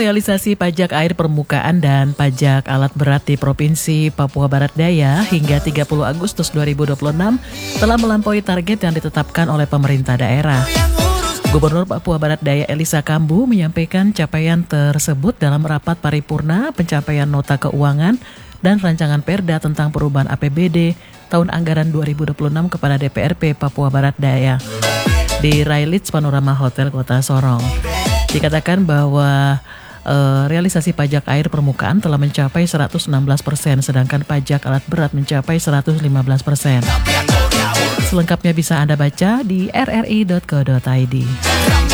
realisasi pajak air permukaan dan pajak alat berat di Provinsi Papua Barat Daya hingga 30 Agustus 2026 telah melampaui target yang ditetapkan oleh pemerintah daerah. Gubernur Papua Barat Daya Elisa Kambu menyampaikan capaian tersebut dalam rapat paripurna pencapaian nota keuangan dan rancangan perda tentang perubahan APBD tahun anggaran 2026 kepada DPRP Papua Barat Daya di Railits Panorama Hotel Kota Sorong. Dikatakan bahwa realisasi pajak air permukaan telah mencapai 116%, sedangkan pajak alat berat mencapai 115%. Selengkapnya bisa Anda baca di rri.co.id.